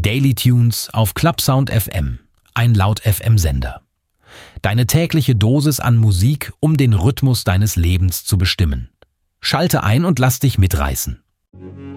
Daily Tunes auf Clubsound FM, ein Laut-FM-Sender. Deine tägliche Dosis an Musik, um den Rhythmus deines Lebens zu bestimmen. Schalte ein und lass dich mitreißen.